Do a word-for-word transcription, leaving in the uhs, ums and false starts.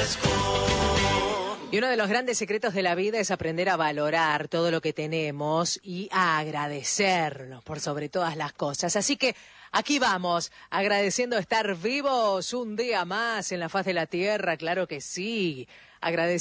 Y uno de los grandes secretos de la vida es aprender a valorar todo lo que tenemos y a agradecernos por sobre todas las cosas. Así que aquí vamos, agradeciendo estar vivos un día más en la faz de la tierra, claro que sí, agradeciendo